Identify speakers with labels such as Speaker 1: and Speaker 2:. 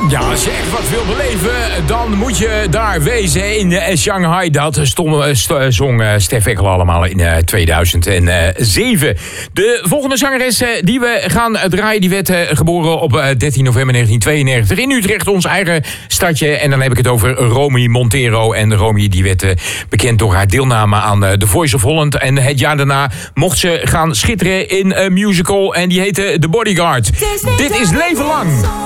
Speaker 1: Ja, als je echt wat wil beleven, dan moet je daar wezen in Shanghai. Dat zong Stef Ekkel allemaal in 2007. De volgende zangeres die we gaan draaien, die werd geboren op 13 november 1992 in Utrecht, ons eigen stadje. En dan heb ik het over Romy Montero. En Romy die werd bekend door haar deelname aan The Voice of Holland. En het jaar daarna mocht ze gaan schitteren in een musical en die heette The Bodyguard. Dit is Leven Lang.